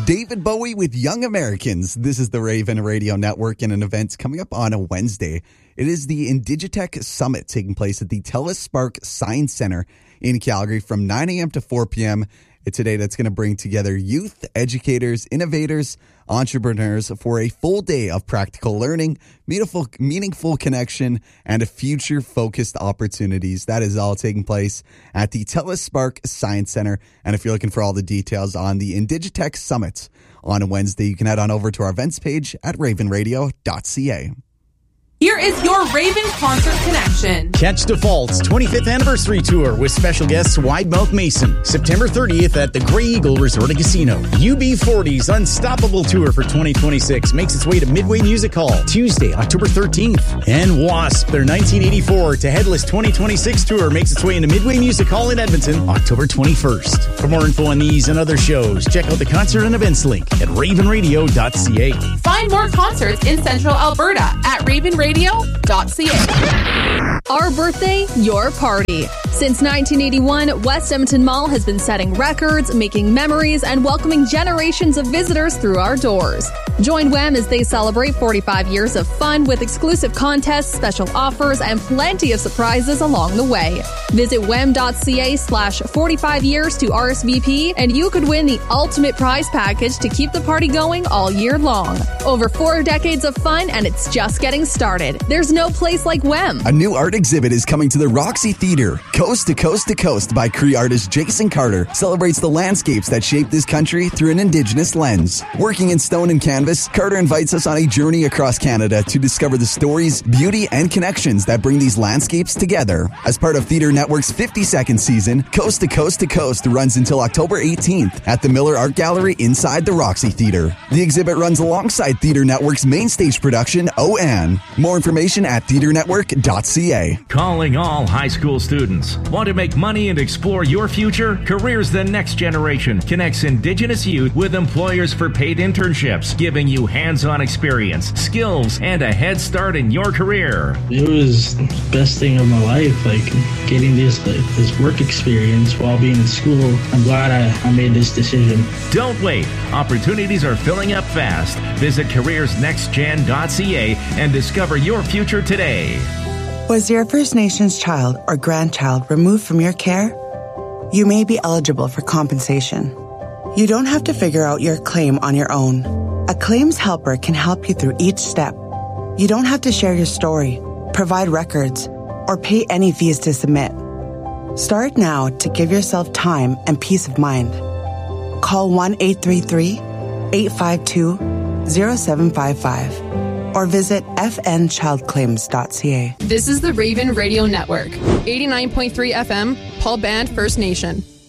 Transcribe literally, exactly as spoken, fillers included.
David Bowie with Young Americans. This is the Raven Radio Network and an event coming up on a Wednesday. It is the Indigitech Summit taking place at the TELUS Spark Science Center in Calgary from nine a.m. to four p.m. It's a day that's going to bring together youth, educators, innovators, entrepreneurs for a full day of practical learning, meaningful, meaningful connection, and future-focused opportunities. That is all taking place at the TELUS Spark Science Center. And if you're looking for all the details on the Indigitech Summit on a Wednesday, you can head on over to our events page at raven radio dot c a. Here is your Raven Concert Connection. Catch Default's twenty-fifth anniversary tour with special guests Widemouth Mason, September thirtieth at the Grey Eagle Resort and Casino. U B forty's Unstoppable Tour for twenty twenty-six makes its way to Midway Music Hall Tuesday, October thirteenth. And Wasp, their nineteen eighty-four to Headless twenty twenty-six tour makes its way into Midway Music Hall in Edmonton, October twenty-first. For more info on these and other shows, check out the concert and events link at raven radio dot c a. Find more concerts in Central Alberta at raven radio dot c a. Our birthday, your party. Since nineteen eighty-one, West Edmonton Mall has been setting records, making memories, and welcoming generations of visitors through our doors. Join W E M as they celebrate forty-five years of fun with exclusive contests, special offers, and plenty of surprises along the way. Visit wem dot c a slash forty-five years to R S V P, and you could win the ultimate prize package to keep the party going all year long. Over four decades of fun, and it's just getting started. There's no place like W E M. A new art exhibit is coming to the Roxy Theatre. Coast to Coast to Coast by Cree artist Jason Carter celebrates the landscapes that shape this country through an Indigenous lens. Working in stone and canvas, Carter invites us on a journey across Canada to discover the stories, beauty, and connections that bring these landscapes together. As part of Theatre Network's fifty-second season, Coast to Coast to Coast runs until October eighteenth at the Miller Art Gallery inside the Roxy Theatre. The exhibit runs alongside Theatre Network's main stage production, O N. More information at theatre network dot c a. Calling all high school students. Want to make money and explore your future? Careers the Next Generation connects Indigenous youth with employers for paid internships, giving you hands-on experience, skills, and a head start in your career. It was the best thing of my life, like getting this like, this work experience while being in school. I'm glad I, I made this decision. Don't wait. Opportunities are filling up fast. Visit careers next gen dot c a and discover your future today. Was your First Nations child or grandchild removed from your care? You may be eligible for compensation. You don't have to figure out your claim on your own. A claims helper can help you through each step. You don't have to share your story, provide records, or pay any fees to submit. Start now to give yourself time and peace of mind. Call one eight three three, eight five two, zero seven five five. Or visit f n child claims dot c a. This is the Raven Radio Network. eighty-nine point three F M, Paul Band First Nation.